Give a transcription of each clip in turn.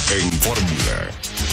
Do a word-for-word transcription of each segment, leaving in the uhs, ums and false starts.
en Fórmula.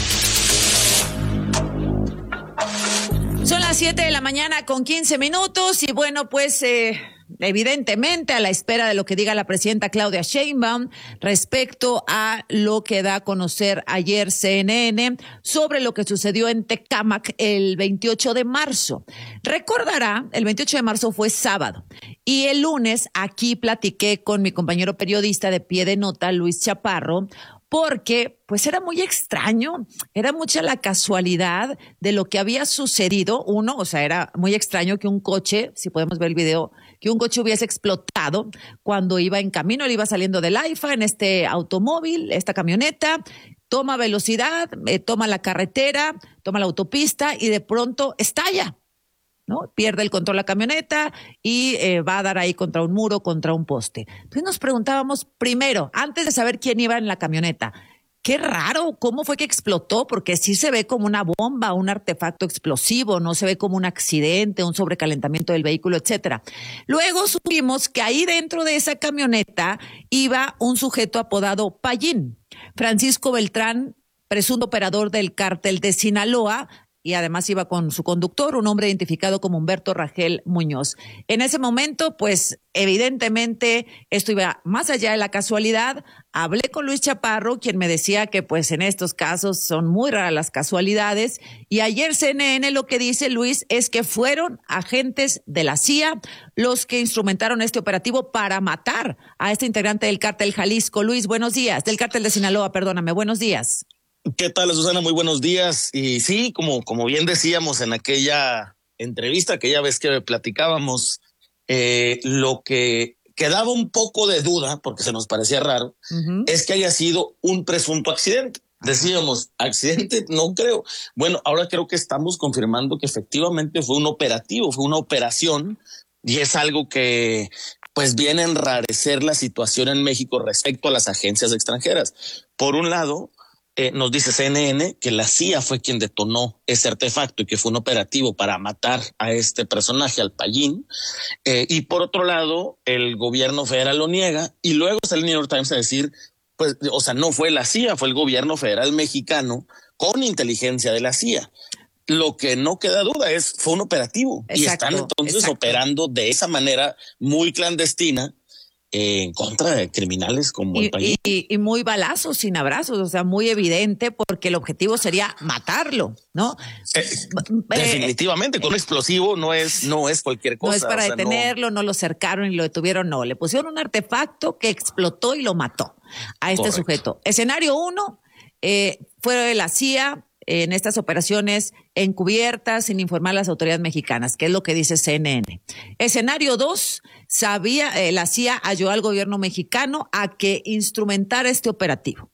Son las siete de la mañana con quince minutos y bueno, pues eh, evidentemente a la espera de lo que diga la presidenta Claudia Sheinbaum respecto a lo que da a conocer ayer C N N sobre lo que sucedió en Tecámac el veintiocho de marzo. Recordará, el veintiocho de marzo fue sábado y el lunes aquí platiqué con mi compañero periodista de Pie de Nota, Luis Chaparro, porque pues era muy extraño, era mucha la casualidad de lo que había sucedido. Uno, o sea, era muy extraño que un coche, si podemos ver el video, que un coche hubiese explotado cuando iba en camino, él iba saliendo del AIFA en este automóvil, esta camioneta, toma velocidad, eh, toma la carretera, toma la autopista y de pronto estalla, ¿no? Pierde el control la camioneta y eh, va a dar ahí contra un muro, contra un poste. Entonces nos preguntábamos primero, antes de saber quién iba en la camioneta, qué raro, ¿cómo fue que explotó? Porque sí se ve como una bomba, un artefacto explosivo, no se ve como un accidente, un sobrecalentamiento del vehículo, etcétera. Luego supimos que ahí dentro de esa camioneta iba un sujeto apodado Payín, Francisco Beltrán, presunto operador del cártel de Sinaloa, y además iba con su conductor, un hombre identificado como Humberto Rangel Muñoz. En ese momento, pues evidentemente esto iba más allá de la casualidad. Hablé con Luis Chaparro, quien me decía que pues en estos casos son muy raras las casualidades. Y ayer C N N lo que dice, Luis, es que fueron agentes de la C I A los que instrumentaron este operativo para matar a este integrante del cártel Jalisco. Luis, buenos días. Del cártel de Sinaloa, perdóname, buenos días. ¿Qué tal, Susana? Muy buenos días. Y sí, como, como bien decíamos en aquella entrevista, aquella vez que platicábamos, eh, lo que quedaba un poco de duda, porque se nos parecía raro, uh-huh. es que haya sido un presunto accidente. Decíamos, accidente, no creo. Bueno, ahora creo que estamos confirmando que efectivamente fue un operativo, fue una operación, y es algo que pues viene a enrarecer la situación en México respecto a las agencias extranjeras. Por un lado, Eh, nos dice C N N que la C I A fue quien detonó ese artefacto y que fue un operativo para matar a este personaje, al Payín. Eh, y por otro lado, el gobierno federal lo niega y luego sale el New York Times a decir, pues, o sea, no fue la C I A, fue el gobierno federal mexicano con inteligencia de la C I A. Lo que no queda duda es, fue un operativo. Exacto, y están entonces exacto. operando de esa manera muy clandestina en contra de criminales como y, el Payín. Y, y muy balazos sin abrazos, o sea, muy evidente, porque el objetivo sería matarlo, ¿no? Eh, eh, definitivamente, con un explosivo no es, no es cualquier cosa. No es para o sea, detenerlo, no. no lo cercaron y lo detuvieron, no. Le pusieron un artefacto que explotó y lo mató a este Correcto. Sujeto. Escenario uno, eh, fue la C I A en estas operaciones encubiertas sin informar a las autoridades mexicanas, que es lo que dice C N N. Escenario dos, sabía, eh, la C I A ayudó al gobierno mexicano a que instrumentara este operativo.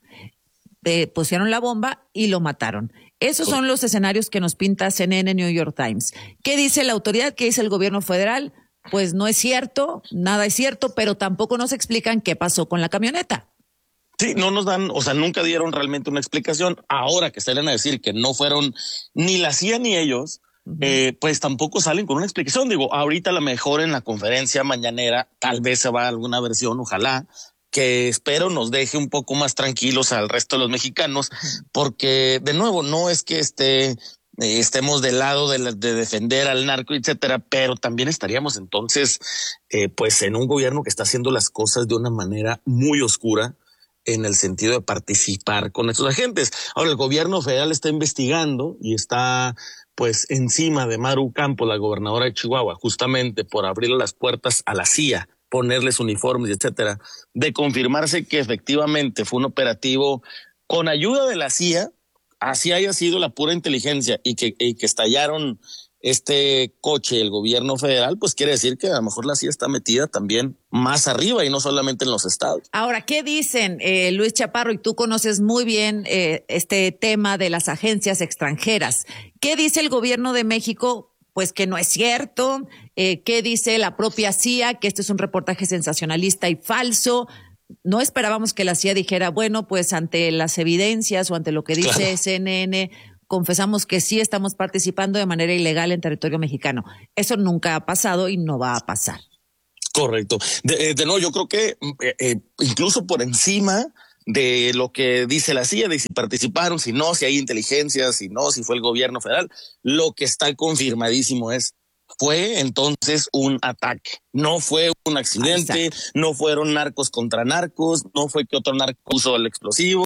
Eh, pusieron la bomba y lo mataron. Esos son los escenarios que nos pinta C N N New York Times. ¿Qué dice la autoridad? ¿Qué dice el gobierno federal? Pues no es cierto, nada es cierto, pero tampoco nos explican qué pasó con la camioneta. Sí, no nos dan, o sea, nunca dieron realmente una explicación. Ahora que salen a decir que no fueron ni la C I A ni ellos, uh-huh. eh, pues tampoco salen con una explicación. Digo, ahorita a lo mejor en la conferencia mañanera tal vez se va a alguna versión, ojalá, que espero nos deje un poco más tranquilos al resto de los mexicanos, porque de nuevo no es que esté... Eh, estemos del lado de, la, de defender al narco, etcétera, pero también estaríamos entonces, eh, pues en un gobierno que está haciendo las cosas de una manera muy oscura, en el sentido de participar con estos agentes. Ahora, el gobierno federal está investigando y está pues encima de Maru Campos, la gobernadora de Chihuahua, justamente por abrir las puertas a la C I A, ponerles uniformes, etcétera, de confirmarse que efectivamente fue un operativo con ayuda de la C I A, así haya sido la pura inteligencia y que, y que estallaron este coche el gobierno federal, pues quiere decir que a lo mejor la C I A está metida también más arriba y no solamente en los estados. Ahora, ¿qué dicen, eh, Luis Chaparro? Y tú conoces muy bien eh, este tema de las agencias extranjeras. ¿Qué dice el gobierno de México? Pues que no es cierto. Eh, ¿Qué dice la propia C I A? Que este es un reportaje sensacionalista y falso. No esperábamos que la C I A dijera, bueno, pues ante las evidencias o ante lo que dice claro. C N N, confesamos que sí estamos participando de manera ilegal en territorio mexicano. Eso nunca ha pasado y no va a pasar. Correcto. De, de nuevo, yo creo que eh, eh, incluso por encima de lo que dice la C I A, de si participaron, si no, si hay inteligencia, si no, si fue el gobierno federal. Lo que está confirmadísimo es, fue entonces un ataque, no fue un accidente, Exacto. no fueron narcos contra narcos, no fue que otro narco usó el explosivo,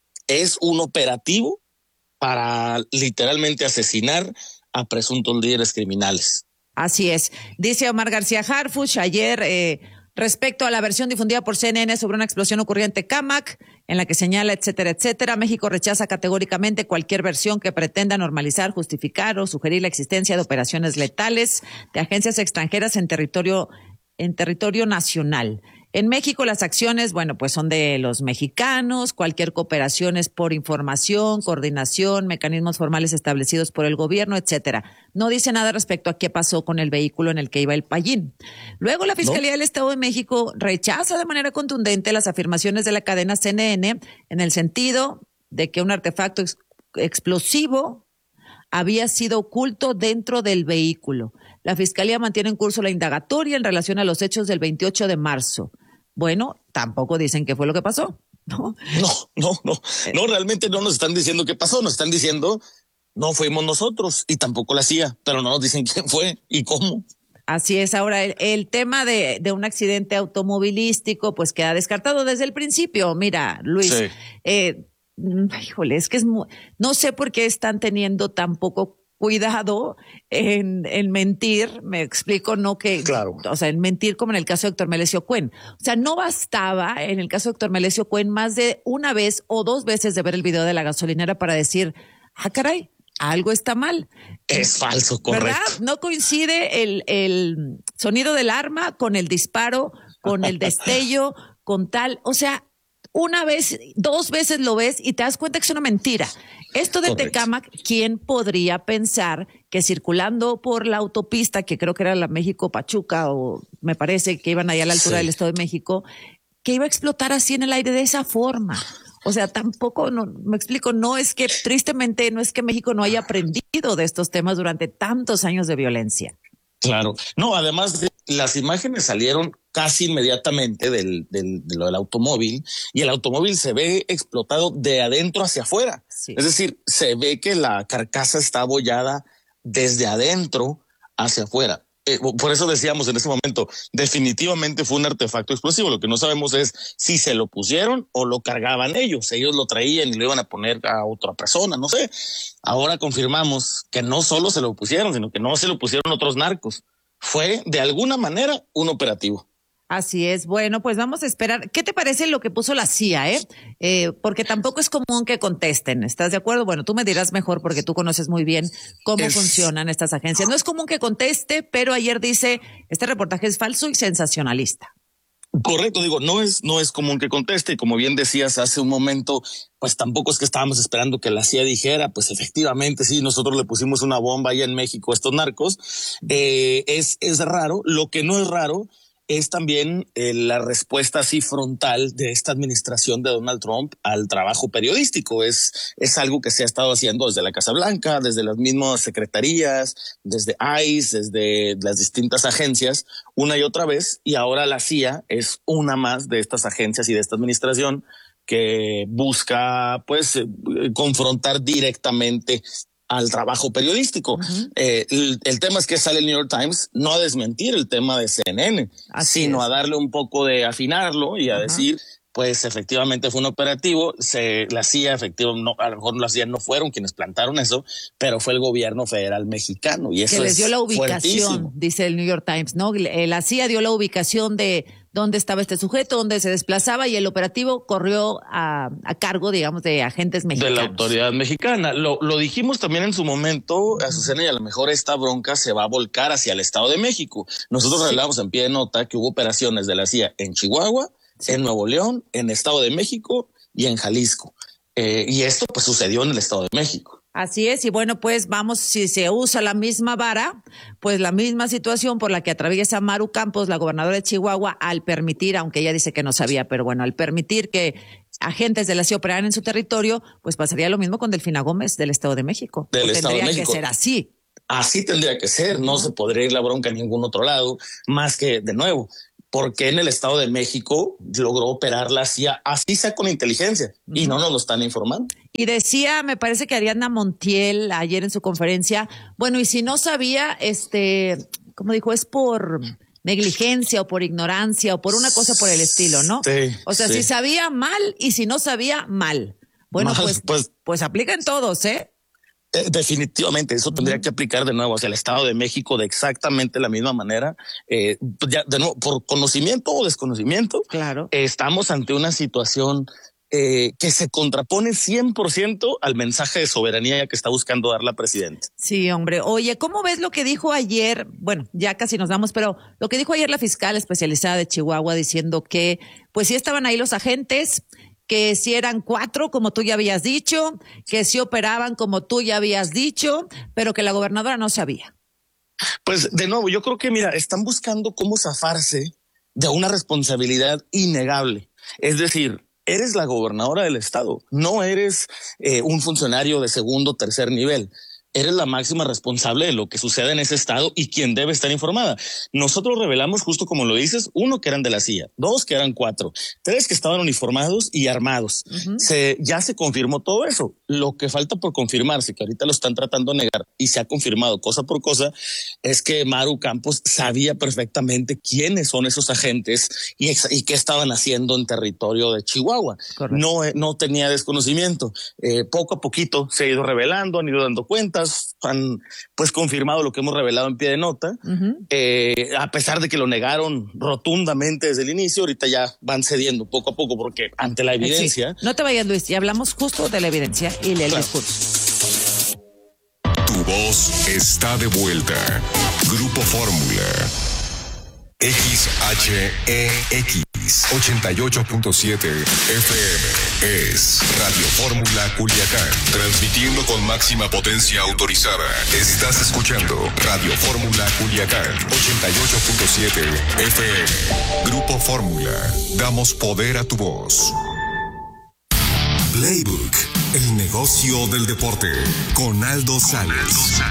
es un operativo para literalmente asesinar a presuntos líderes criminales. Así es. Dice Omar García Harfuch ayer eh, respecto a la versión difundida por C N N sobre una explosión ocurrida en Tecámac, en la que señala, etcétera, etcétera. México rechaza categóricamente cualquier versión que pretenda normalizar, justificar o sugerir la existencia de operaciones letales de agencias extranjeras en territorio, en territorio nacional. En México las acciones, bueno, pues son de los mexicanos, cualquier cooperación es por información, coordinación, mecanismos formales establecidos por el gobierno, etcétera. No dice nada respecto a qué pasó con el vehículo en el que iba el Payín. Luego la Fiscalía ¿No? del Estado de México rechaza de manera contundente las afirmaciones de la cadena C N N en el sentido de que un artefacto ex- explosivo había sido oculto dentro del vehículo. La Fiscalía mantiene en curso la indagatoria en relación a los hechos del veintiocho de marzo. Bueno, tampoco dicen qué fue lo que pasó, ¿no? No, no, no. No, realmente no nos están diciendo qué pasó, nos están diciendo no fuimos nosotros y tampoco la C I A, pero no nos dicen quién fue y cómo. Así es. Ahora, el, el tema de, de un accidente automovilístico, pues queda descartado desde el principio. Mira, Luis, sí. eh, híjole, es que es muy, no sé por qué están teniendo tan poco cuidado en, en mentir, me explico, no que, claro. o sea, en mentir como en el caso de Héctor Melesio Cuen. O sea, no bastaba en el caso de Héctor Melesio Cuen más de una vez o dos veces de ver el video de la gasolinera para decir, ah, caray, algo está mal. Es falso, correcto. ¿Verdad? No coincide el, el sonido del arma con el disparo, con el destello, con tal, o sea, una vez, dos veces lo ves y te das cuenta que es una mentira. Esto de Correcto. Tecámac, ¿quién podría pensar que circulando por la autopista, que creo que era la México-Pachuca, o me parece que iban allá a la altura sí. del Estado de México, que iba a explotar así en el aire de esa forma? O sea, tampoco, no, me explico, no es que, tristemente, no es que México no haya aprendido de estos temas durante tantos años de violencia. Claro. No, además, de, las imágenes salieron casi inmediatamente del, del, de lo del automóvil y el automóvil se ve explotado de adentro hacia afuera. Sí. Es decir, se ve que la carcasa está abollada desde adentro hacia afuera. Eh, por eso decíamos en ese momento, definitivamente fue un artefacto explosivo. Lo que no sabemos es si se lo pusieron o lo cargaban ellos. Ellos lo traían y lo iban a poner a otra persona, no sé. Ahora confirmamos que no solo se lo pusieron, sino que no se lo pusieron otros narcos. Fue de alguna manera un operativo. Así es. Bueno, pues vamos a esperar. ¿Qué te parece lo que puso la C I A, eh? eh? Porque tampoco es común que contesten. ¿Estás de acuerdo? Bueno, tú me dirás mejor porque tú conoces muy bien cómo es... funcionan estas agencias. No es común que conteste, pero ayer dice, este reportaje es falso y sensacionalista. Correcto, digo, no es, no es común que conteste. Y como bien decías hace un momento, pues tampoco es que estábamos esperando que la C I A dijera, pues efectivamente, sí, nosotros le pusimos una bomba allá en México a estos narcos. Eh, es, es raro. Lo que no es raro es también eh, la respuesta así frontal de esta administración de Donald Trump al trabajo periodístico. Es, es algo que se ha estado haciendo desde la Casa Blanca, desde las mismas secretarías, desde I C E, desde las distintas agencias, una y otra vez. Y ahora la C I A es una más de estas agencias y de esta administración que busca, pues, eh, confrontar directamente al trabajo periodístico. Uh-huh. Eh, el, el tema es que sale el New York Times no a desmentir el tema de C N N, Así sino es. a darle un poco de afinarlo y a uh-huh. decir, pues efectivamente fue un operativo, se, la C I A, efectivamente, no, a lo mejor la C I A no fueron quienes plantaron eso, pero fue el gobierno federal mexicano y eso que les es dio la ubicación, fuertísimo. Dice el New York Times, ¿no? La C I A dio la ubicación de dónde estaba este sujeto, dónde se desplazaba y el operativo corrió a, a cargo, digamos, de agentes mexicanos. De la autoridad mexicana. Lo, lo dijimos también en su momento, Azucena, y a lo mejor esta bronca se va a volcar hacia el Estado de México. Nosotros sí. revelamos en pie de nota que hubo operaciones de la C I A en Chihuahua, sí. en Nuevo León, en Estado de México y en Jalisco. Eh, y esto pues sucedió en el Estado de México. Así es, y bueno, pues vamos, si se usa la misma vara, pues la misma situación por la que atraviesa Maru Campos, la gobernadora de Chihuahua, al permitir, aunque ella dice que no sabía, pero bueno, al permitir que agentes de la C I A operaran en su territorio, pues pasaría lo mismo con Delfina Gómez del Estado de México. Del pues Estado de México. Tendría que ser así. Así tendría que ser, no uh-huh. se podría ir la bronca a ningún otro lado, más que, de nuevo, por qué en el Estado de México logró operar la C I A, así sea con inteligencia, uh-huh. y no nos lo están informando. Y decía, me parece que Ariadna Montiel ayer en su conferencia, bueno, y si no sabía, este, como dijo, es por negligencia o por ignorancia o por una cosa por el estilo, ¿no? Sí, o sea, sí. si sabía mal y si no sabía mal. Bueno, mal, pues, pues, pues aplican todos, ¿eh? Eh, definitivamente, eso tendría uh-huh. que aplicar de nuevo hacia el Estado de México de exactamente la misma manera. Eh, ya, de nuevo, por conocimiento o desconocimiento, claro. eh, estamos ante una situación eh, que se contrapone cien por ciento al mensaje de soberanía que está buscando dar la presidenta. Sí, hombre. Oye, ¿cómo ves lo que dijo ayer? Bueno, ya casi nos damos, pero lo que dijo ayer la fiscal especializada de Chihuahua diciendo que pues sí estaban ahí los agentes, que si eran cuatro, como tú ya habías dicho, que si operaban como tú ya habías dicho, pero que la gobernadora no sabía. Pues de nuevo, yo creo que, mira, están buscando cómo zafarse de una responsabilidad innegable. Es decir, eres la gobernadora del estado, no eres eh, un funcionario de segundo o tercer nivel. Eres la máxima responsable de lo que sucede en ese estado y quien debe estar informada. Nosotros revelamos, justo como lo dices, uno, que eran de la C I A, dos, que eran cuatro, tres, que estaban uniformados y armados. Uh-huh. Se, ya se confirmó todo eso. Lo que falta por confirmarse, que ahorita lo están tratando de negar y se ha confirmado cosa por cosa, es que Maru Campos sabía perfectamente quiénes son esos agentes y, y qué estaban haciendo en territorio de Chihuahua. No, no tenía desconocimiento. Eh, poco a poquito se ha ido revelando, han ido dando cuenta, han pues confirmado lo que hemos revelado en pie de nota, uh-huh. eh, a pesar de que lo negaron rotundamente desde el inicio. Ahorita ya van cediendo poco a poco porque ante la evidencia. Sí. No te vayas, Luis, ya hablamos justo de la evidencia y el claro. discurso. Tu voz está de vuelta. Grupo Fórmula. X H E X ochenta y ocho punto siete F M es Radio Fórmula Culiacán, transmitiendo con máxima potencia autorizada. Estás escuchando Radio Fórmula Culiacán ochenta y ocho punto siete F M. Grupo Fórmula, damos poder a tu voz. Playbook, el negocio del deporte, con Aldo Sales.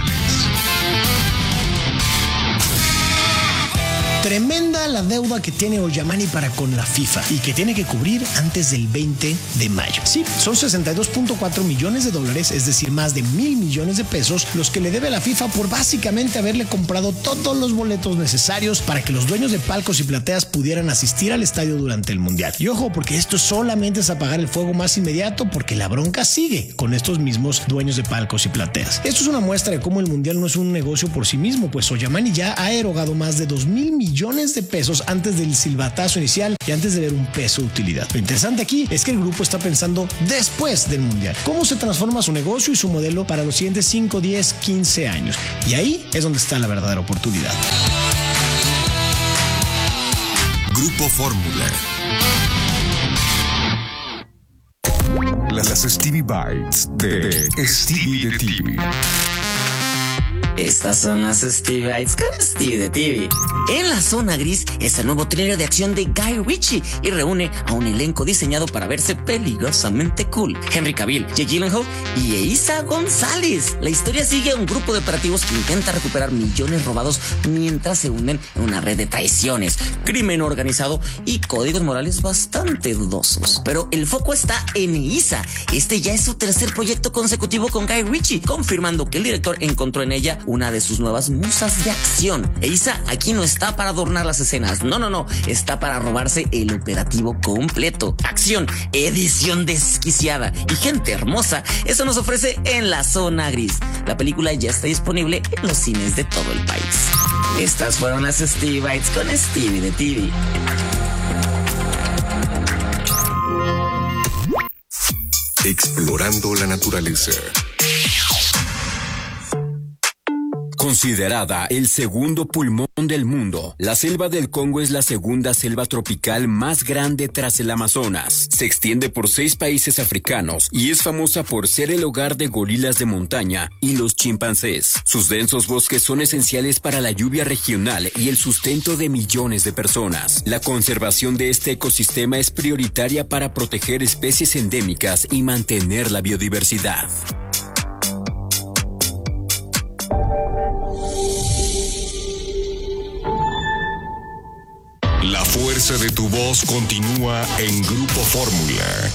Tremenda la deuda que tiene Oyamani para con la FIFA y que tiene que cubrir antes del veinte de mayo. Sí, son sesenta y dos punto cuatro millones de dólares, es decir, más de mil millones de pesos, los que le debe la FIFA por básicamente haberle comprado todos los boletos necesarios para que los dueños de palcos y plateas pudieran asistir al estadio durante el Mundial. Y ojo, porque esto solamente es apagar el fuego más inmediato, porque la bronca sigue con estos mismos dueños de palcos y plateas. Esto es una muestra de cómo el Mundial no es un negocio por sí mismo, pues Oyamani ya ha erogado más de dos mil millones de pesos antes del silbatazo inicial y antes de ver un peso de utilidad. Lo interesante aquí es que el grupo está pensando después del Mundial. ¿Cómo se transforma su negocio y su modelo para los siguientes cinco, diez, quince años? Y ahí es donde está la verdadera oportunidad. Grupo Fórmula. Las Stevie Bites de, de Stevie de T V. Estas son las Stevie Bites con Stevie de T V. En la zona gris es el nuevo thriller de acción de Guy Ritchie y reúne a un elenco diseñado para verse peligrosamente cool. Henry Cavill, Jake Gyllenhaal y Eiza González. La historia sigue a un grupo de operativos que intenta recuperar millones robados mientras se unen en una red de traiciones, crimen organizado y códigos morales bastante dudosos. Pero el foco está en Eiza. Este ya es su tercer proyecto consecutivo con Guy Ritchie, confirmando que el director encontró en ella una de sus nuevas musas de acción. Eiza aquí no está para adornar las escenas, no, no, no, está para robarse el operativo completo. Acción, edición desquiciada y gente hermosa, eso nos ofrece En la Zona Gris. La película ya está disponible en los cines de todo el país. Estas fueron las Stevie Bites con Stevie de T V. Explorando la naturaleza. Considerada el segundo pulmón del mundo, la selva del Congo es la segunda selva tropical más grande tras el Amazonas. Se extiende por seis países africanos y es famosa por ser el hogar de gorilas de montaña y los chimpancés. Sus densos bosques son esenciales para la lluvia regional y el sustento de millones de personas. La conservación de este ecosistema es prioritaria para proteger especies endémicas y mantener la biodiversidad. La base de tu voz continúa en Grupo Fórmula.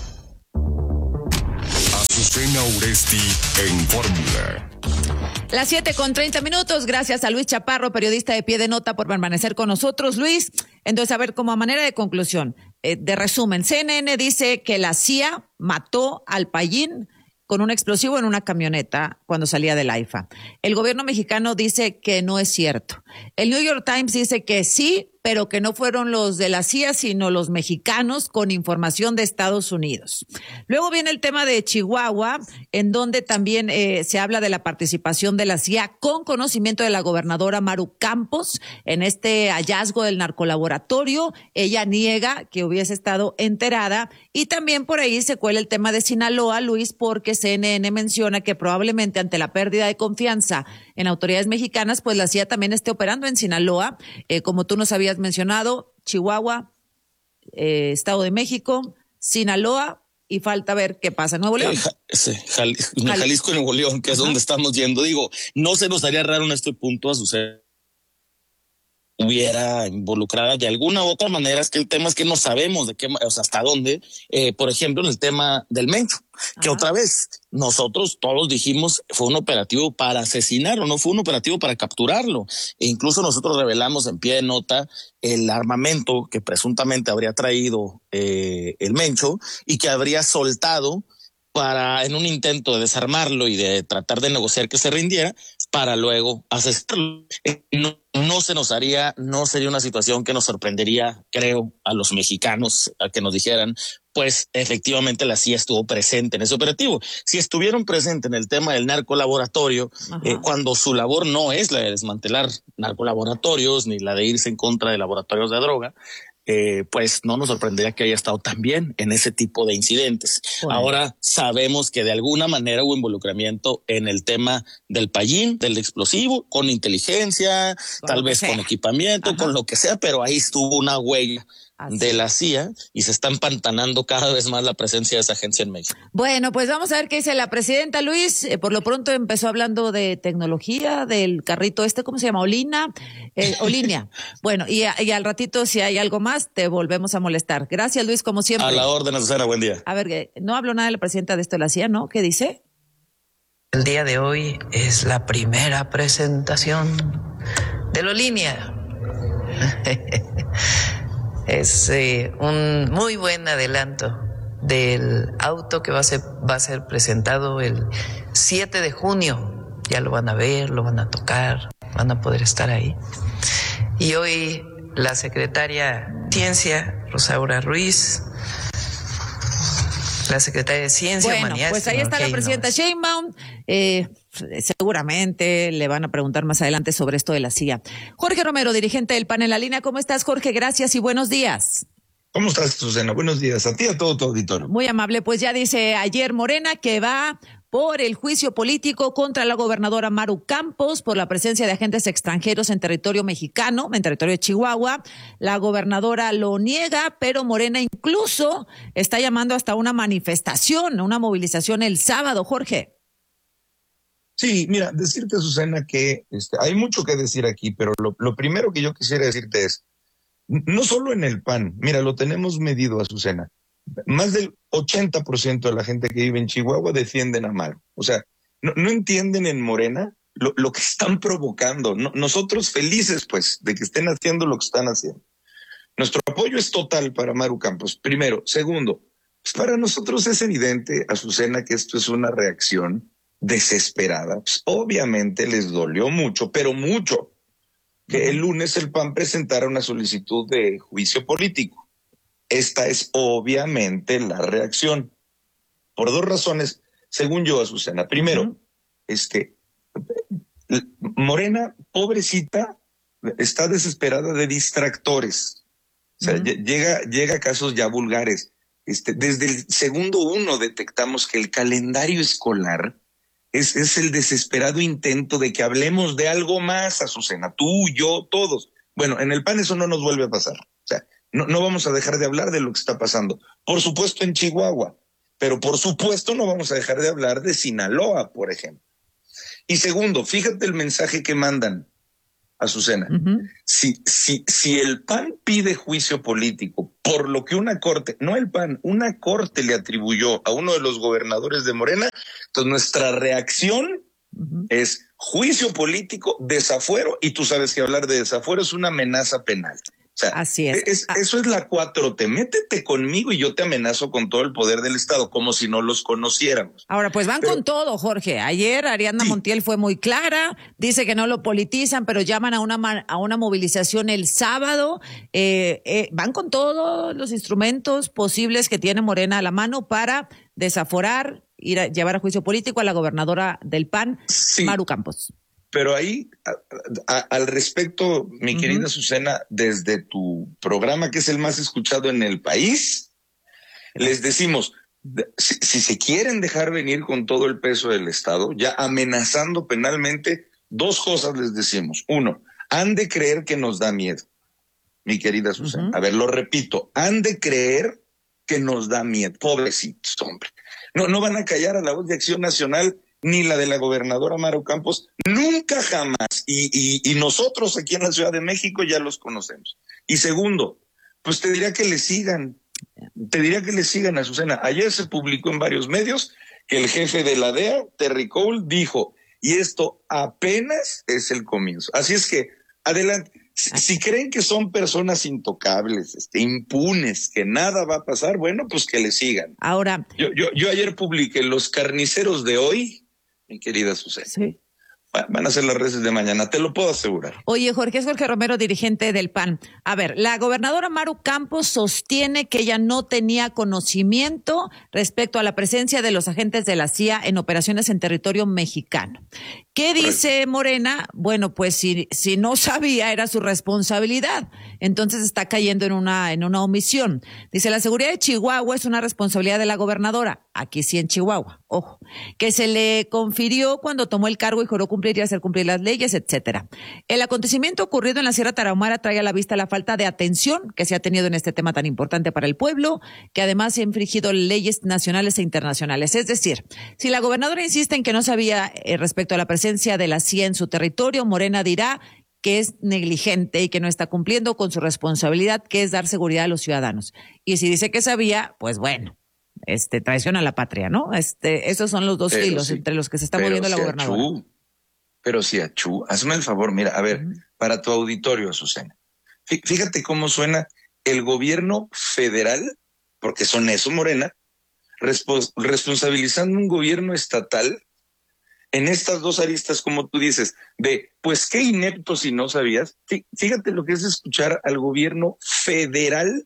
Azucena Uresti en Fórmula. Las siete con treinta minutos, gracias a Luis Chaparro, periodista de Pie de Nota, por permanecer con nosotros. Luis, entonces, a ver, como a manera de conclusión, eh, de resumen, C N N dice que la C I A mató al Payín con un explosivo en una camioneta cuando salía del AIFA. El gobierno mexicano dice que no es cierto. El New York Times dice que sí, pero que no fueron los de la C I A, sino los mexicanos con información de Estados Unidos. Luego viene el tema de Chihuahua, en donde también eh, se habla de la participación de la C I A con conocimiento de la gobernadora Maru Campos en este hallazgo del narcolaboratorio. Ella niega que hubiese estado enterada, y también por ahí se cuela el tema de Sinaloa, Luis, porque C N N menciona que probablemente ante la pérdida de confianza en autoridades mexicanas, pues la C I A también esté operando en Sinaloa, eh, como tú nos habías mencionado, Chihuahua, eh, Estado de México, Sinaloa, y falta ver qué pasa en Nuevo León. Eh, sí, Jal Jalisco, Jalisco, Nuevo León, que es Ajá. donde estamos yendo. Digo, no se nos haría raro en este punto a suceder hubiera involucrada de alguna u otra manera. Es que el tema es que no sabemos de qué, o sea, hasta dónde, eh, por ejemplo, en el tema del Mencho, que Ajá. otra vez nosotros todos dijimos fue un operativo para asesinarlo, no fue un operativo para capturarlo. E incluso nosotros revelamos en Pie de Nota el armamento que presuntamente habría traído eh, el Mencho y que habría soltado para, en un intento de desarmarlo y de tratar de negociar que se rindiera, para luego asesinarlo. No, no se nos haría, no sería una situación que nos sorprendería, creo, a los mexicanos, a que nos dijeran, pues efectivamente la C I A estuvo presente en ese operativo. Si estuvieron presentes en el tema del narcolaboratorio, eh, cuando su labor no es la de desmantelar narcolaboratorios, ni la de irse en contra de laboratorios de droga, Eh, pues no nos sorprendería que haya estado también en ese tipo de incidentes. Bueno. Ahora sabemos que de alguna manera hubo involucramiento en el tema del Payín, del explosivo, con inteligencia, con tal vez sea. con equipamiento, Ajá. con lo que sea, pero ahí estuvo una huella Así. de la C I A y se está empantanando cada vez más la presencia de esa agencia en México. Bueno, pues vamos a ver qué dice la presidenta, Luis. Eh, por lo pronto empezó hablando de tecnología, del carrito este, ¿cómo se llama? Olina, eh, Olinia. Bueno, y, y al ratito, si hay algo más, te volvemos a molestar. Gracias, Luis, como siempre. A la orden, Azucena, buen día. A ver, no habló nada de la presidenta de esto de la C I A, ¿no? ¿Qué dice? El día de hoy es la primera presentación de la Olinia. Es eh, un muy buen adelanto del auto que va a ser, va a ser presentado el siete de junio. Ya lo van a ver, lo van a tocar, van a poder estar ahí. Y hoy la secretaria de Ciencia, Rosaura Ruiz, la secretaria de Ciencia, bueno, Humanidades, pues ahí está la presidenta Sheinbaum. Eh, seguramente le van a preguntar más adelante sobre esto de la C I A. Jorge Romero, dirigente del P A N en la línea. ¿Cómo estás, Jorge? Gracias y buenos días. ¿Cómo estás, Susana? Buenos días. A ti y a todo tu auditorio. Muy amable. Pues ya dice ayer Morena que va por el juicio político contra la gobernadora Maru Campos por la presencia de agentes extranjeros en territorio mexicano, en territorio de Chihuahua. La gobernadora lo niega, pero Morena incluso está llamando hasta una manifestación, una movilización el sábado, Jorge. Sí, mira, decirte, Susana, que este, hay mucho que decir aquí, pero lo, lo primero que yo quisiera decirte es, no solo en el P A N, mira, lo tenemos medido, Azucena. Más del ochenta por ciento de la gente que vive en Chihuahua defienden a Maru. O sea, no, no entienden en Morena lo, lo que están provocando. No, nosotros felices, pues, de que estén haciendo lo que están haciendo. Nuestro apoyo es total para Maru Campos, primero. Segundo, pues para nosotros es evidente, Azucena, que esto es una reacción desesperada. Pues obviamente les dolió mucho, pero mucho, que el lunes el P A N presentara una solicitud de juicio político. Esta es obviamente la reacción. Por dos razones, según yo, Azucena. Primero, uh-huh. este, Morena, pobrecita, está desesperada de distractores. O sea, uh-huh. llega, llega a casos ya vulgares. Este, desde el segundo uno detectamos que el calendario escolar es, es el desesperado intento de que hablemos de algo más, Azucena. Tú, yo, todos. Bueno, en el P A N eso no nos vuelve a pasar. O sea, No, no vamos a dejar de hablar de lo que está pasando. Por supuesto en Chihuahua, pero por supuesto no vamos a dejar de hablar de Sinaloa, por ejemplo. Y segundo, fíjate el mensaje que mandan Azucena, Uh-huh. si, si, si el P A N pide juicio político por lo que una corte, no el P A N, una corte le atribuyó a uno de los gobernadores de Morena, entonces nuestra reacción uh-huh. es juicio político, desafuero, y tú sabes que hablar de desafuero es una amenaza penal. O sea, así es. es ah. Eso es la cuatro T. Métete conmigo y yo te amenazo con todo el poder del Estado, como si no los conociéramos. Ahora, pues van pero, con todo, Jorge. Ayer Ariadna sí. Montiel fue muy clara, dice que no lo politizan, pero llaman a una a una movilización el sábado. Eh, eh, van con todos los instrumentos posibles que tiene Morena a la mano para desaforar, ir a llevar a juicio político a la gobernadora del P A N, sí. Maru Campos. Pero ahí, a, a, al respecto, mi uh-huh. querida Azucena, desde tu programa, que es el más escuchado en el país, les decimos, si, si se quieren dejar venir con todo el peso del Estado, ya amenazando penalmente, dos cosas les decimos. Uno, han de creer que nos da miedo, mi querida Azucena. Uh-huh. A ver, lo repito, han de creer que nos da miedo. Pobrecitos, hombre. No, no van a callar a la voz de Acción Nacional ni la de la gobernadora Maru Campos, nunca jamás. Y, y, y nosotros aquí en la Ciudad de México ya los conocemos. Y segundo, pues te diría que le sigan, te diría que le sigan, Azucena. Ayer se publicó en varios medios que el jefe de la D E A, Terry Cole, dijo, y esto apenas es el comienzo. Así es que, adelante. Si, si creen que son personas intocables, este, impunes, que nada va a pasar, bueno, pues que le sigan. Ahora. Yo, yo, yo ayer publiqué los carniceros de hoy, mi querida Azucena. Sí. Van a ser las reces de mañana, te lo puedo asegurar. Oye, Jorge, es Jorge Romero, dirigente del P A N. A ver, la gobernadora Maru Campos sostiene que ella no tenía conocimiento respecto a la presencia de los agentes de la C I A en operaciones en territorio mexicano. ¿Qué dice Morena? Bueno, pues si, si no sabía era su responsabilidad. Entonces está cayendo en una, en una omisión. Dice, la seguridad de Chihuahua es una responsabilidad de la gobernadora. Aquí sí en Chihuahua, ojo. Que se le confirió cuando tomó el cargo y juró cumplir y hacer cumplir las leyes, etcétera. El acontecimiento ocurrido en la Sierra Tarahumara trae a la vista la falta de atención que se ha tenido en este tema tan importante para el pueblo, que además ha infringido leyes nacionales e internacionales. Es decir, si la gobernadora insiste en que no sabía eh, respecto a la presencia de la C I A en su territorio, Morena dirá que es negligente y que no está cumpliendo con su responsabilidad, que es dar seguridad a los ciudadanos. Y si dice que sabía, pues bueno, este traición a la patria, ¿no? Este, esos son los dos pero hilos sí, entre los que se está moviendo la gobernadora. Achú, pero sí, Achú, hazme el favor, mira, a ver, uh-huh. para tu auditorio, Azucena, fíjate cómo suena el gobierno federal, porque son eso, Morena, respo- responsabilizando un gobierno estatal en estas dos aristas, como tú dices, de, pues qué inepto si no sabías. Fíjate lo que es escuchar al gobierno federal,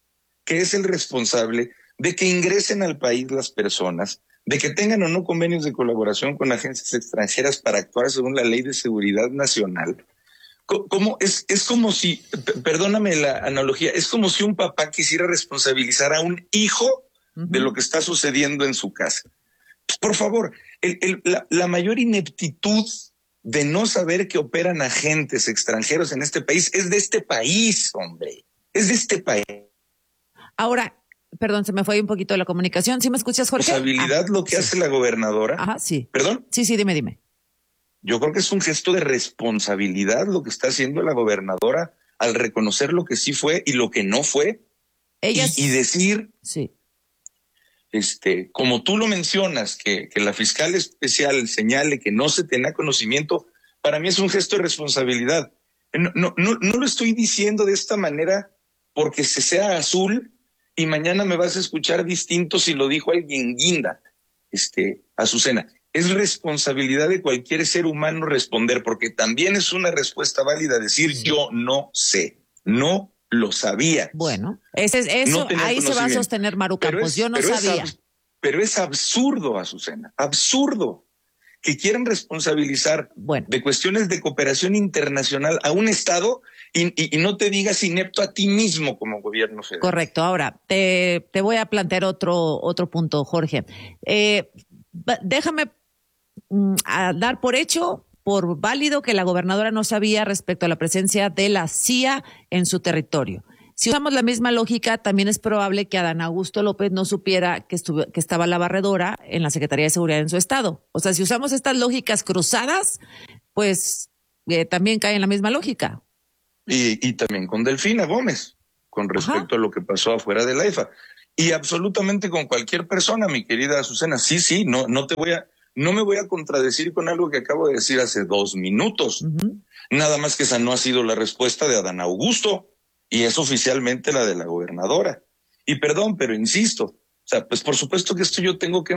que es el responsable de que ingresen al país las personas, de que tengan o no convenios de colaboración con agencias extranjeras para actuar según la Ley de Seguridad Nacional. Como, es, es como si, perdóname la analogía, es como si un papá quisiera responsabilizar a un hijo uh-huh. de lo que está sucediendo en su casa. Por favor, el, el, la, la mayor ineptitud de no saber que operan agentes extranjeros en este país es de este país, hombre. Es de este país. Ahora, perdón, se me fue un poquito la comunicación. ¿Sí me escuchas, Jorge? Responsabilidad ah, lo que sí. hace la gobernadora. Ajá, sí. ¿Perdón? Sí, sí, dime, dime. Yo creo que es un gesto de responsabilidad lo que está haciendo la gobernadora al reconocer lo que sí fue y lo que no fue. Ella y, y decir... Sí. Este, como tú lo mencionas, que, que la fiscal especial señale que no se tenía conocimiento, para mí es un gesto de responsabilidad. No, no, no, no lo estoy diciendo de esta manera porque se sea azul y mañana me vas a escuchar distinto si lo dijo alguien guinda, este, Azucena. Es responsabilidad de cualquier ser humano responder, porque también es una respuesta válida decir sí. yo no sé, no lo sabía. Bueno, ese es eso, no ahí se va a sostener Maru Campos, yo no sabía. Es, pero es absurdo, Azucena, absurdo que quieran responsabilizar bueno. de cuestiones de cooperación internacional a un Estado y, y, y no te digas inepto a ti mismo como gobierno federal. Correcto. Ahora, te, te voy a plantear otro, otro punto, Jorge. Eh, déjame mm, a dar por hecho por válido que la gobernadora no sabía respecto a la presencia de la C I A en su territorio. Si usamos la misma lógica, también es probable que Adán Augusto López no supiera que, estuvo, que estaba la barredora en la Secretaría de Seguridad en su estado. O sea, si usamos estas lógicas cruzadas, pues eh, también cae en la misma lógica. Y, y también con Delfina Gómez, con respecto Ajá. a lo que pasó afuera de la I F A. Y absolutamente con cualquier persona, mi querida Azucena. Sí, sí, no, no te voy a, no me voy a contradecir con algo que acabo de decir hace dos minutos. Uh-huh. Nada más que esa no ha sido la respuesta de Adán Augusto y es oficialmente la de la gobernadora. Y perdón, pero insisto, o sea, pues por supuesto que esto yo tengo que,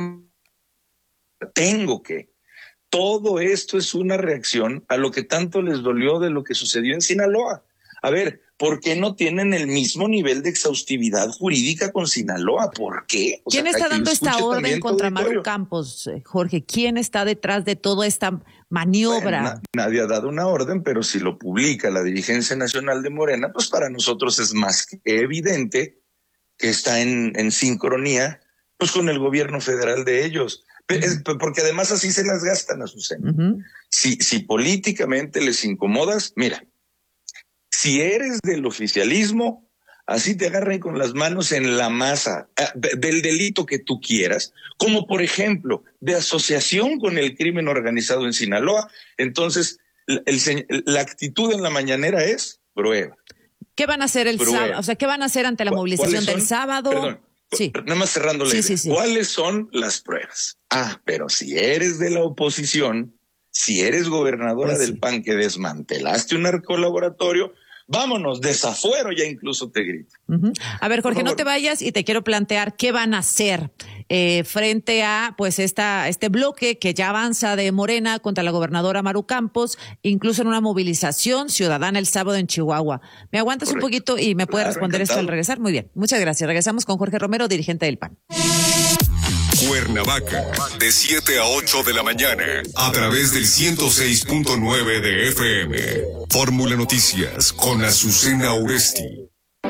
tengo que. Todo esto es una reacción a lo que tanto les dolió de lo que sucedió en Sinaloa. A ver, ¿por qué no tienen el mismo nivel de exhaustividad jurídica con Sinaloa? ¿Por qué? O ¿Quién sea, está dando esta orden contra Maru Campos, Jorge? ¿Quién está detrás de toda esta maniobra? Bueno, na- nadie ha dado una orden, pero si lo publica la dirigencia nacional de Morena, pues para nosotros es más que evidente que está en, en sincronía pues con el gobierno federal de ellos. Es porque además así se las gastan, Azucena. Uh-huh. Si, si políticamente les incomodas, mira, si eres del oficialismo, así te agarran con las manos en la masa del delito que tú quieras, como por ejemplo de asociación con el crimen organizado en Sinaloa. Entonces, el, el, la actitud en la mañanera es prueba. ¿Qué van a hacer el sábado? O sea, ¿qué van a hacer ante la movilización del sábado? Perdón. Sí. Nada más cerrando la sí, idea. Sí, sí. ¿Cuáles son las pruebas? Ah, pero si eres de la oposición, si eres gobernadora pues del sí. P A N que desmantelaste un narcolaboratorio, vámonos, desafuero ya incluso te grito. Uh-huh. A ver, Jorge, no te vayas y te quiero plantear qué van a hacer eh, frente a pues esta este bloque que ya avanza de Morena contra la gobernadora Maru Campos, incluso en una movilización ciudadana el sábado en Chihuahua. ¿Me aguantas Correcto. un poquito y me puedes claro, responder encantado. esto al regresar? Muy bien, muchas gracias. Regresamos con Jorge Romero, dirigente del P A N. Cuernavaca, de siete a ocho de la mañana, a través del ciento seis punto nueve de F M. Fórmula Noticias con Azucena Oresti.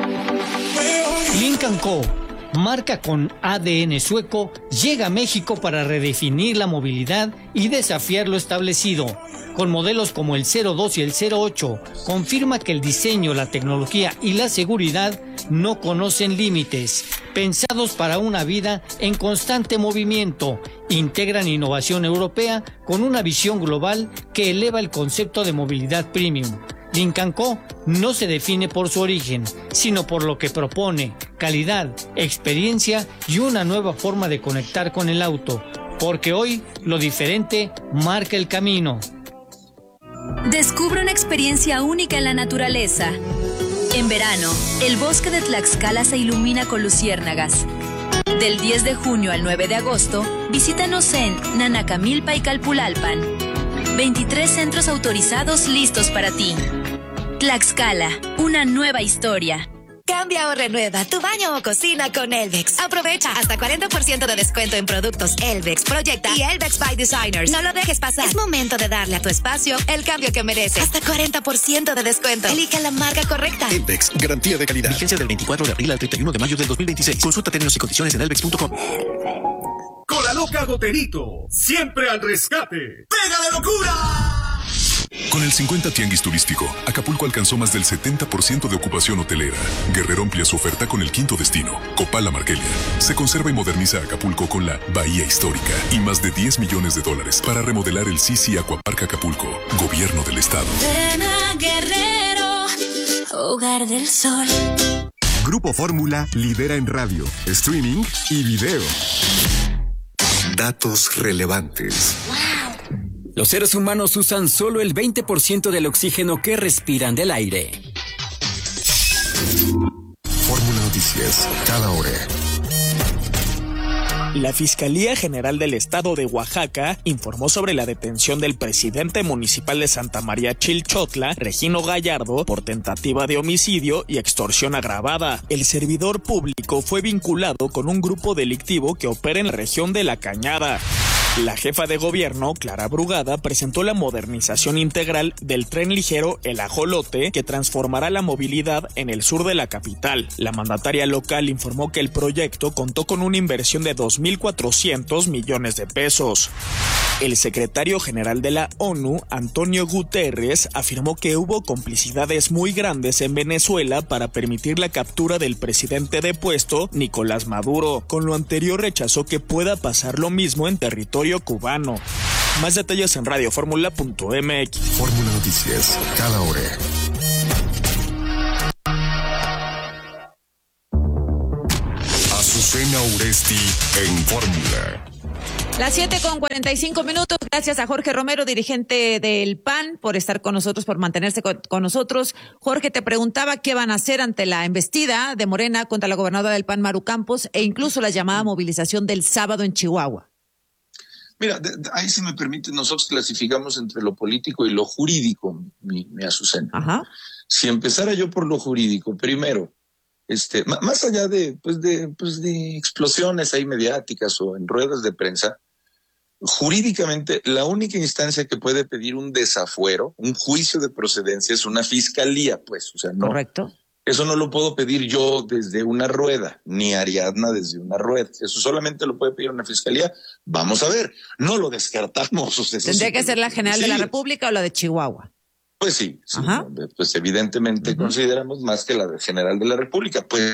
Lynk and Co, marca con A D N sueco, llega a México para redefinir la movilidad y desafiar lo establecido. Con modelos como el cero dos y el cero ocho, confirma que el diseño, la tecnología y la seguridad no conocen límites. Pensados para una vida en constante movimiento, integran innovación europea con una visión global que eleva el concepto de movilidad premium. Lynk and Co no se define por su origen, sino por lo que propone: calidad, experiencia y una nueva forma de conectar con el auto, porque hoy lo diferente marca el camino. Descubre una experiencia única en la naturaleza. En verano, el bosque de Tlaxcala se ilumina con luciérnagas. Del diez de junio al nueve de agosto, visítanos en Nanacamilpa y Calpulalpan. veintitrés centros autorizados listos para ti. Tlaxcala, una nueva historia. Cambia o renueva tu baño o cocina con Elvex. Aprovecha hasta cuarenta por ciento de descuento en productos Elvex, Proyecta y Elvex by Designers. No lo dejes pasar. Es momento de darle a tu espacio el cambio que merece. Hasta cuarenta por ciento de descuento. Elige la marca correcta. Elvex, garantía de calidad. Vigencia del veinticuatro de abril al treinta y uno de mayo del dos mil veintiséis. Consulta términos y condiciones en elvex punto com. Con la loca Goterito, siempre al rescate. ¡Pega de locura! Con el cincuenta Tianguis Turístico, Acapulco alcanzó más del setenta por ciento de ocupación hotelera. Guerrero amplía su oferta con el quinto destino, Copala Marquelia. Se conserva y moderniza Acapulco con la Bahía Histórica y más de diez millones de dólares para remodelar el Sisi Aquapark Acapulco, Gobierno del Estado. Ven a Guerrero, hogar del sol. Grupo Fórmula lidera en radio, streaming y video. Datos relevantes. Los seres humanos usan solo el veinte por ciento del oxígeno que respiran del aire. Fórmula Noticias, cada hora. La Fiscalía General del Estado de Oaxaca informó sobre la detención del presidente municipal de Santa María Chilchotla, Regino Gallardo, por tentativa de homicidio y extorsión agravada. El servidor público fue vinculado con un grupo delictivo que opera en la región de La Cañada. La jefa de gobierno, Clara Brugada, presentó la modernización integral del tren ligero El Ajolote, que transformará la movilidad en el sur de la capital. La mandataria local informó que el proyecto contó con una inversión de dos mil cuatrocientos millones de pesos. El secretario general de la ONU, Antonio Guterres, afirmó que hubo complicidades muy grandes en Venezuela para permitir la captura del presidente depuesto, Nicolás Maduro. Con lo anterior rechazó que pueda pasar lo mismo en territorio cubano. Más detalles en radio fórmula punto m x. Fórmula Noticias, cada hora. Azucena Uresti en Fórmula. Las siete con cuarenta y cinco minutos. Gracias a Jorge Romero, dirigente del P A N, por estar con nosotros, por mantenerse con, con nosotros. Jorge, te preguntaba qué van a hacer ante la embestida de Morena contra la gobernadora del P A N, Maru Campos, e incluso la llamada movilización del sábado en Chihuahua. Mira, de, de, ahí si me permite, nosotros clasificamos entre lo político y lo jurídico, mi, mi Azucena. Ajá. Si empezara yo por lo jurídico, primero, este, más allá de, pues de, pues de explosiones ahí mediáticas o en ruedas de prensa, jurídicamente la única instancia que puede pedir un desafuero, un juicio de procedencia, es una fiscalía, pues, o sea, no. Correcto. Eso no lo puedo pedir yo desde una rueda, ni Ariadna desde una rueda. Eso solamente lo puede pedir una fiscalía. Vamos a ver, no lo descartamos. O sea, ¿Tendría sí, que ser la General sí. de la República o la de Chihuahua? Pues sí, sí pues evidentemente uh-huh. consideramos más que la de General de la República. Pues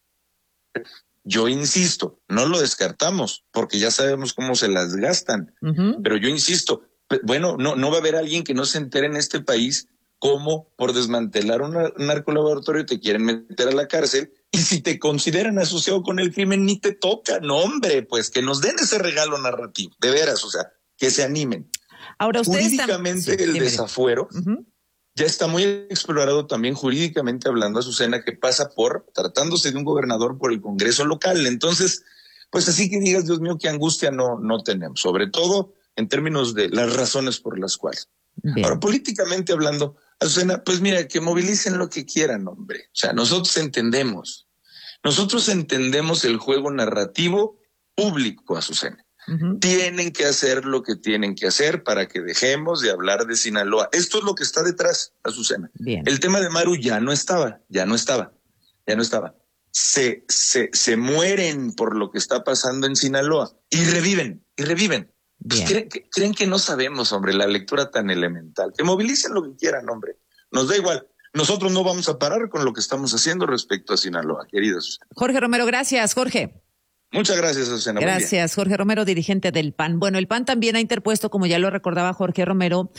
yo insisto, no lo descartamos, porque ya sabemos cómo se las gastan. Uh-huh. Pero yo insisto, bueno, no, no va a haber alguien que no se entere en este país cómo por desmantelar un narcolaboratorio te quieren meter a la cárcel, y si te consideran asociado con el crimen ni te toca. No, hombre, pues que nos den ese regalo narrativo, de veras, o sea, que se animen. Ahora ustedes jurídicamente están... el sí, desafuero uh-huh. ya está muy explorado también jurídicamente hablando, Azucena, que pasa por, tratándose de un gobernador, por el Congreso local. Entonces, pues así que digas, Dios mío, qué angustia no, no tenemos, sobre todo en términos de las razones por las cuales. Bien. Ahora, políticamente hablando, Azucena, pues mira, que movilicen lo que quieran, hombre. O sea, nosotros entendemos. Nosotros entendemos el juego narrativo público, Azucena. Uh-huh. Tienen que hacer lo que tienen que hacer para que dejemos de hablar de Sinaloa. Esto es lo que está detrás, Azucena. Bien. El tema de Maru ya no estaba, ya no estaba, ya no estaba. Se, se, se mueren por lo que está pasando en Sinaloa y reviven, y reviven. Pues creen, creen que no sabemos, hombre, la lectura tan elemental. Que movilicen lo que quieran, hombre. Nos da igual. Nosotros no vamos a parar con lo que estamos haciendo respecto a Sinaloa, querida Susana. Jorge Romero, gracias, Jorge. Muchas gracias, Susana. Gracias, Jorge Romero, dirigente del P A N. Bueno, el P A N también ha interpuesto, como ya lo recordaba Jorge Romero,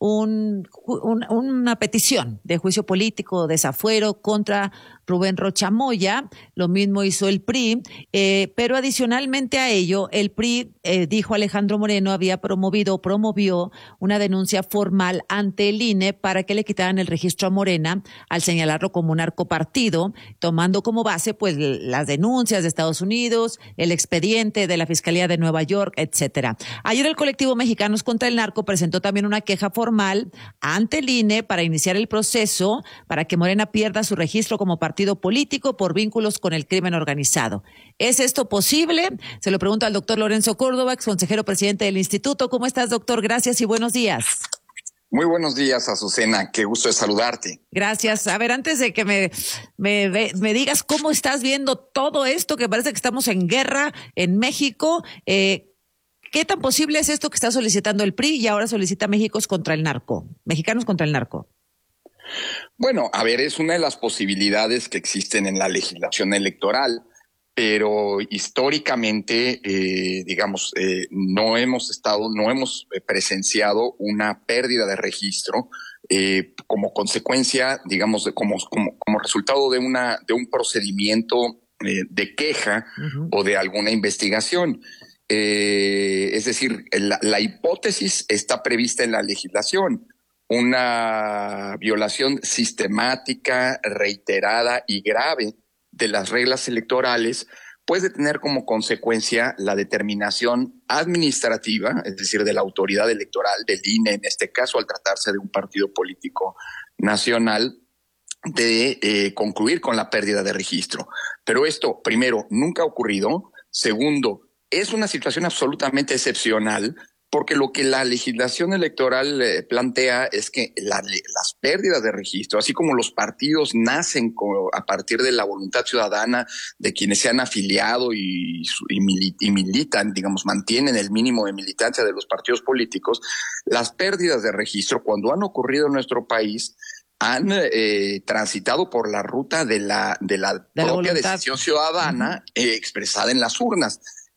un, un, una petición de juicio político, desafuero contra Rubén Rocha Moya. Lo mismo hizo el P R I, eh, pero adicionalmente a ello, el P R I, eh, dijo Alejandro Moreno, había promovido, promovió una denuncia formal ante el I N E para que le quitaran el registro a Morena al señalarlo como un narcopartido, tomando como base pues las denuncias de Estados Unidos, el expediente de la Fiscalía de Nueva York, etcétera. Ayer el colectivo Mexicanos contra el Narco presentó también una queja formal ante el I N E para iniciar el proceso para que Morena pierda su registro como partido político por vínculos con el crimen organizado. ¿Es esto posible? Se lo pregunto al doctor Lorenzo Córdoba, ex consejero presidente del instituto. ¿Cómo estás, doctor? Gracias y buenos días. Muy buenos días, Azucena. Qué gusto de saludarte. Gracias. A ver, antes de que me, me, me digas cómo estás viendo todo esto, que parece que estamos en guerra en México, eh, ¿qué tan posible es esto que está solicitando el P R I y ahora solicita México contra el narco, mexicanos contra el narco? Bueno, a ver, es una de las posibilidades que existen en la legislación electoral, pero históricamente, eh, digamos, eh, no hemos estado, no hemos presenciado una pérdida de registro eh, como consecuencia, digamos, de, como, como, como resultado de una de un procedimiento eh, de queja uh-huh. o de alguna investigación. Eh, es decir, la, la hipótesis está prevista en la legislación. Una violación sistemática, reiterada y grave de las reglas electorales puede tener como consecuencia la determinación administrativa, es decir, de la autoridad electoral, del I N E, en este caso, al tratarse de un partido político nacional, de eh, concluir con la pérdida de registro. Pero esto, primero, nunca ha ocurrido. Segundo, es una situación absolutamente excepcional, porque lo que la legislación electoral eh, plantea es que la, las pérdidas de registro, así como los partidos nacen co- a partir de la voluntad ciudadana de quienes se han afiliado y, y, mili- y militan, digamos, mantienen el mínimo de militancia de los partidos políticos, las pérdidas de registro, cuando han ocurrido en nuestro país, han eh, transitado por la ruta de la, de la de propia la decisión ciudadana uh-huh. eh, expresada en las urnas.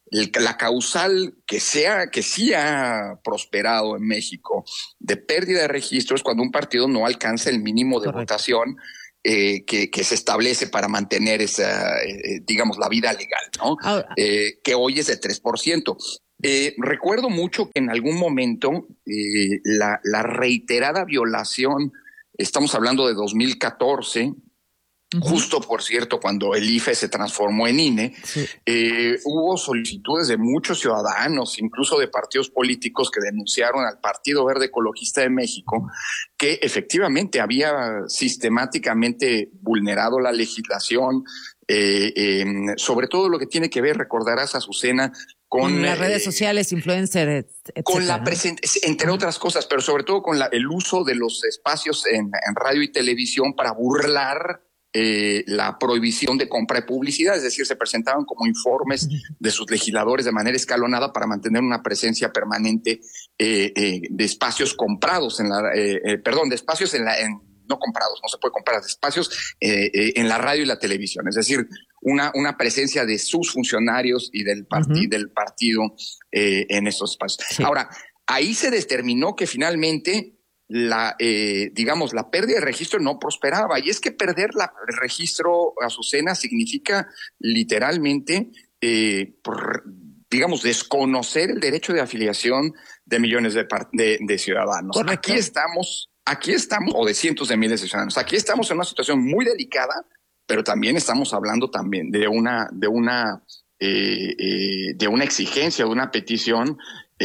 el, la causal que sea, que sí ha prosperado en México de pérdida de registros cuando un partido no alcanza el mínimo de Correcto. votación eh, que, que se establece para mantener esa, eh, digamos, la vida legal, ¿no? Ahora, eh, que hoy es de tres por ciento. Eh, recuerdo mucho que en algún momento eh, la, la reiterada violación, estamos hablando de dos mil catorce, uh-huh. justo por cierto cuando el I F E se transformó en I N E, sí. eh, hubo solicitudes de muchos ciudadanos, incluso de partidos políticos que denunciaron al Partido Verde Ecologista de México que efectivamente había sistemáticamente vulnerado la legislación, eh, eh, sobre todo lo que tiene que ver, recordarás, Azucena, Con, con las redes eh, sociales, influencers, etcétera, con la ¿no? present- entre otras cosas, pero sobre todo con la, el uso de los espacios en, en radio y televisión para burlar eh, la prohibición de compra de publicidad, es decir, se presentaban como informes de sus legisladores de manera escalonada para mantener una presencia permanente eh, eh, de espacios comprados en la, eh, eh, perdón, de espacios en la, en, no comprados, no se puede comprar, de espacios eh, eh, en la radio y la televisión, es decir, una, una presencia de sus funcionarios y del, parti- uh-huh. del partido eh, en estos espacios. Sí. Ahora, ahí se determinó que finalmente la, eh, digamos, la pérdida de registro no prosperaba, y es que perder la, el registro, Azucena, significa literalmente, eh, por, digamos, desconocer el derecho de afiliación de millones de, de, de ciudadanos. Correcto. Aquí estamos... Aquí estamos, o de cientos de miles de ciudadanos, aquí estamos en una situación muy delicada, pero también estamos hablando también de una, de una, eh, eh, de una exigencia, de una petición,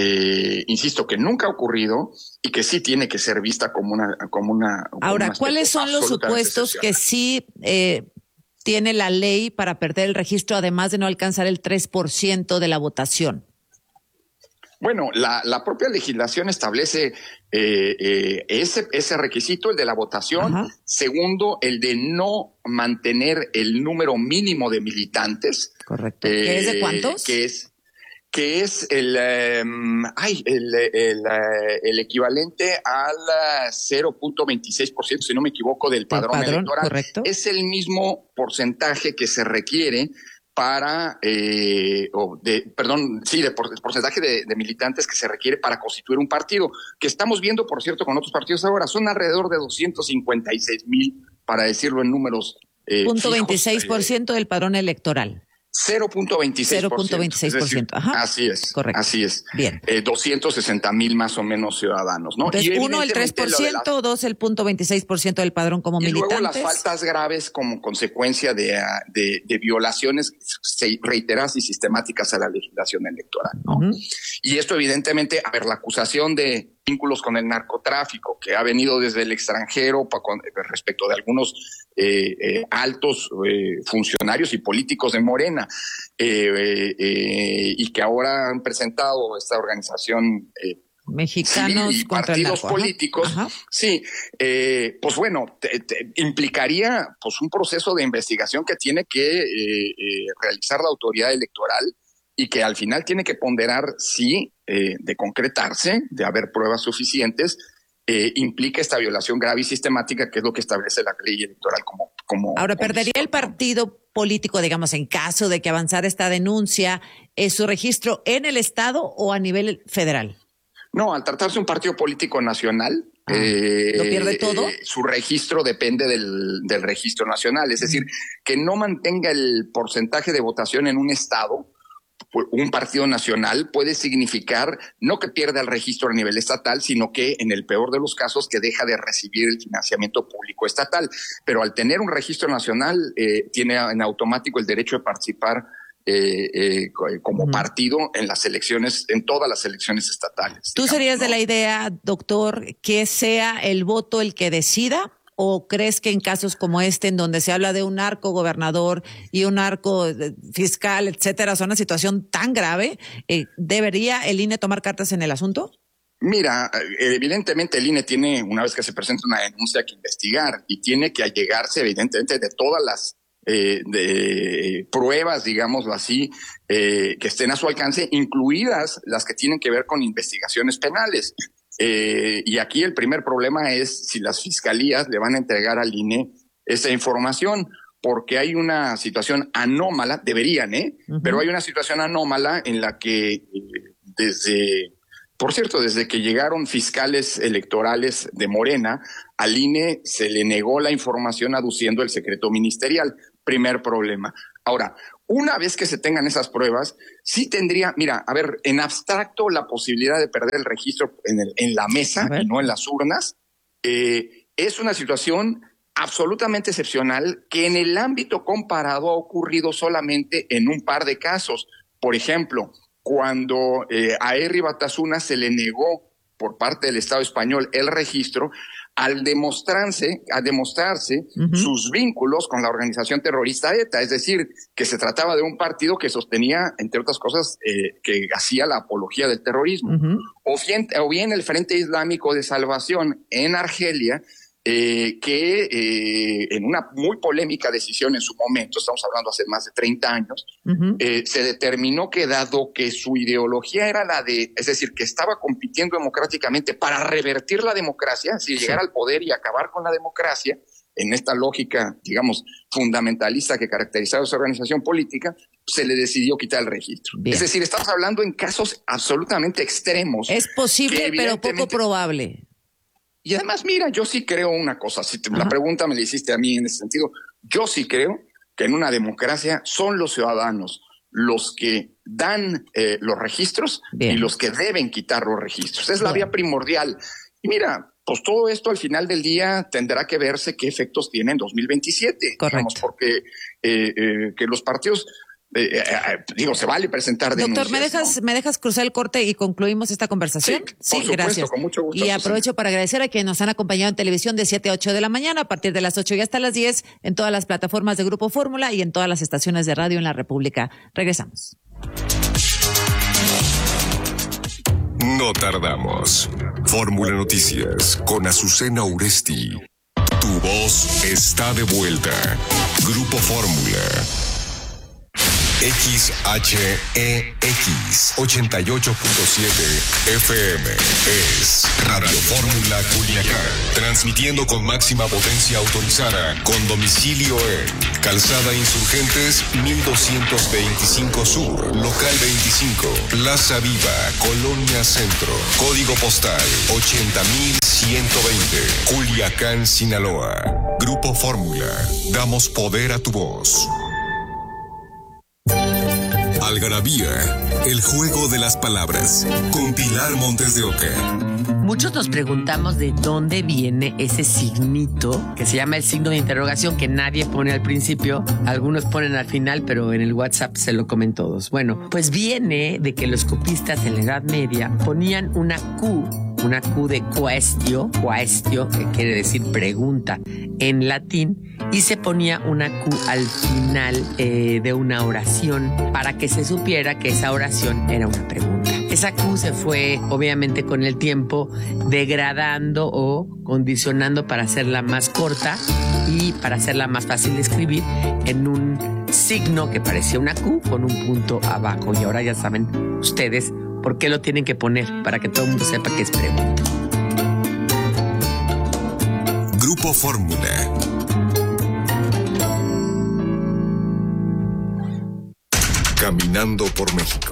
eh, insisto, que nunca ha ocurrido y que sí tiene que ser vista como una, como una. Como Ahora, una ¿cuáles son los supuestos que sí eh, tiene la ley para perder el registro, además de no alcanzar el tres por ciento de la votación? Bueno, la, la propia legislación establece eh, eh, ese, ese requisito, el de la votación. Ajá. Segundo, el de no mantener el número mínimo de militantes. Correcto. Eh, ¿Qué es de cuántos? Que es, que es el, um, ay, el, el, el, el equivalente al cero punto veintiséis por ciento, si no me equivoco, del padrón, padrón electoral. Correcto. Es el mismo porcentaje que se requiere para, eh, o de, perdón, sí, de por, el porcentaje de, de militantes que se requiere para constituir un partido, que estamos viendo, por cierto, con otros partidos ahora, son alrededor de doscientos cincuenta y seis mil, para decirlo en números eh, punto veintiséis por ciento eh, del padrón electoral. cero punto veintiséis por ciento. cero punto veintiséis por ciento, es decir, ajá. Así es. Correcto. Así es. Bien. Eh, doscientos sesenta mil más o menos ciudadanos, ¿no? Entonces, uno, el tres por ciento, la... dos, el punto veintiséis por ciento del padrón como y militantes. Y luego las faltas graves como consecuencia de, de, de violaciones reiteradas y sistemáticas a la legislación electoral, ¿no? Uh-huh. Y esto evidentemente, a ver, la acusación de vínculos con el narcotráfico que ha venido desde el extranjero pa, con, respecto de algunos eh, eh, altos eh, funcionarios y políticos de Morena eh, eh, eh, y que ahora han presentado esta organización eh, mexicanos y contra partidos el narco. políticos, Ajá. sí, eh, pues bueno, te, te implicaría pues un proceso de investigación que tiene que eh, eh, realizar la autoridad electoral y que al final tiene que ponderar si eh, de concretarse, de haber pruebas suficientes, eh, implica esta violación grave y sistemática, que es lo que establece la ley electoral como... como Ahora, ¿perdería el partido político, digamos, en caso de que avanzara esta denuncia, eh, su registro en el Estado o a nivel federal? No, al tratarse de un partido político nacional, ah, eh, ¿lo pierde todo? Eh, su registro depende del, del registro nacional, es decir, que no mantenga el porcentaje de votación en un estado. Un partido nacional puede significar no que pierda el registro a nivel estatal, sino que en el peor de los casos que deja de recibir el financiamiento público estatal. Pero al tener un registro nacional, eh, tiene en automático el derecho de participar eh, eh, como uh-huh. partido en las elecciones, en todas las elecciones estatales. ¿Tú digamos, serías ¿no? de la idea, doctor, que sea el voto el que decida? ¿O crees que en casos como este, en donde se habla de un narco gobernador y un narco fiscal, etcétera, es una situación tan grave, eh, ¿debería el I N E tomar cartas en el asunto? Mira, evidentemente el I N E tiene, una vez que se presenta una denuncia, que investigar y tiene que allegarse evidentemente de todas las eh, de pruebas, digámoslo así, eh, que estén a su alcance, incluidas las que tienen que ver con investigaciones penales. Eh, y aquí el primer problema es si las fiscalías le van a entregar al I N E esa información, porque hay una situación anómala, deberían, ¿eh? Uh-huh. Pero hay una situación anómala en la que eh, desde, por cierto, desde que llegaron fiscales electorales de Morena, al I N E se le negó la información aduciendo el secreto ministerial. Primer problema. Ahora, una vez que se tengan esas pruebas, sí tendría, mira, a ver, en abstracto la posibilidad de perder el registro en, el, en la mesa y no en las urnas, eh, es una situación absolutamente excepcional que en el ámbito comparado ha ocurrido solamente en un par de casos. Por ejemplo, cuando eh, a Herri Batasuna se le negó por parte del Estado español el registro, al demostrarse, a demostrarse uh-huh. sus vínculos con la organización terrorista ETA, es decir, que se trataba de un partido que sostenía, entre otras cosas, eh, que hacía la apología del terrorismo. Uh-huh. o, bien, o bien el Frente Islámico de Salvación en Argelia, eh, que eh, en una muy polémica decisión en su momento, estamos hablando hace más de treinta años, uh-huh. eh, se determinó que dado que su ideología era la de, es decir, que estaba compitiendo democráticamente para revertir la democracia, es decir, sí. llegar al poder y acabar con la democracia, en esta lógica, digamos, fundamentalista que caracterizaba su organización política, se le decidió quitar el registro. Bien. Es decir, estamos hablando en casos absolutamente extremos. Es posible, pero poco probable. Y además, mira, yo sí creo una cosa, si te, la pregunta me la hiciste a mí en ese sentido, yo sí creo que en una democracia son los ciudadanos los que dan eh, los registros Bien. y los que deben quitar los registros. Es la Bien. vía primordial. Y mira, pues todo esto al final del día tendrá que verse qué efectos tiene en dos mil veintisiete. Correcto. Digamos, porque eh, eh, que los partidos... Eh, eh, digo, se vale presentar denuncias. Doctor, ¿me dejas, ¿no? ¿me dejas cruzar el corte y concluimos esta conversación? Sí, sí, por supuesto, gracias. Con mucho gusto. Y aprovecho para agradecer a quienes nos han acompañado en televisión de siete a ocho de la mañana, a partir de las ocho y hasta las diez, en todas las plataformas de Grupo Fórmula y en todas las estaciones de radio en la República. Regresamos. No tardamos. Fórmula Noticias con Azucena Uresti. Tu voz está de vuelta. Grupo Fórmula. X H E X ochenta y ocho punto siete F M es Radio Fórmula Culiacán, transmitiendo con máxima potencia autorizada, con domicilio en Calzada Insurgentes mil doscientos veinticinco Sur, Local veinticinco, Plaza Viva, Colonia Centro, Código Postal ochenta mil ciento veinte, Culiacán, Sinaloa. Grupo Fórmula, damos poder a tu voz. Algarabía, el juego de las palabras, con Pilar Montes de Oca. Muchos nos preguntamos de dónde viene ese signito que se llama el signo de interrogación que nadie pone al principio, algunos ponen al final, pero en el WhatsApp se lo comen todos. Bueno, pues viene de que los copistas en la Edad Media ponían una Q, una Q de quaestio, quaestio, que quiere decir pregunta en latín, y se ponía una Q al final eh, de una oración para que se supiera que esa oración era una pregunta. Esa Q se fue, obviamente, con el tiempo degradando o condicionando para hacerla más corta y para hacerla más fácil de escribir en un signo que parecía una Q con un punto abajo. Y ahora ya saben ustedes por qué lo tienen que poner, para que todo el mundo sepa que es pregunta. Grupo Fórmula. Caminando por México.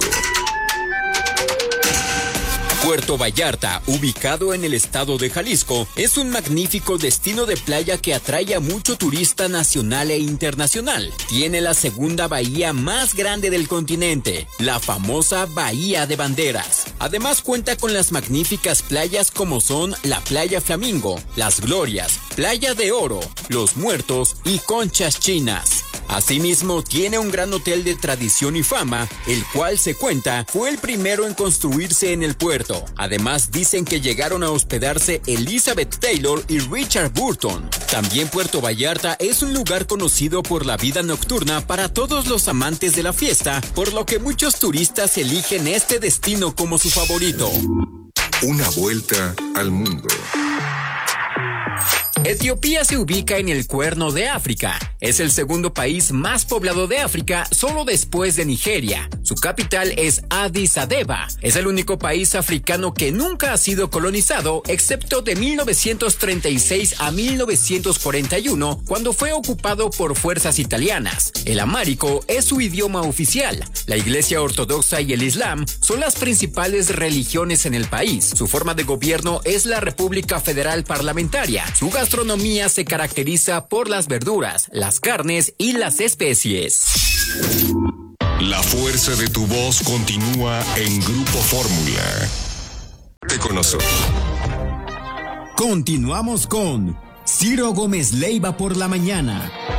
Puerto Vallarta, ubicado en el estado de Jalisco, es un magnífico destino de playa que atrae a mucho turista nacional e internacional. Tiene la segunda bahía más grande del continente, la famosa Bahía de Banderas. Además cuenta con las magníficas playas como son la Playa Flamingo, Las Glorias, Playa de Oro, Los Muertos y Conchas Chinas. Asimismo, tiene un gran hotel de tradición y fama, el cual se cuenta fue el primero en construirse en el puerto. Además, dicen que llegaron a hospedarse Elizabeth Taylor y Richard Burton. También Puerto Vallarta es un lugar conocido por la vida nocturna para todos los amantes de la fiesta, por lo que muchos turistas eligen este destino como su favorito. Una vuelta al mundo. Etiopía se ubica en el Cuerno de África. Es el segundo país más poblado de África, solo después de Nigeria. Su capital es Addis Abeba. Es el único país africano que nunca ha sido colonizado, excepto de mil novecientos treinta y seis a mil novecientos cuarenta y uno, cuando fue ocupado por fuerzas italianas. El amárico es su idioma oficial. La Iglesia Ortodoxa y el Islam son las principales religiones en el país. Su forma de gobierno es la República Federal Parlamentaria. Su gastronomía se caracteriza por las verduras, las carnes y las especies. La fuerza de tu voz continúa en Grupo Fórmula. Te conozco. Continuamos con Ciro Gómez Leiva por la mañana.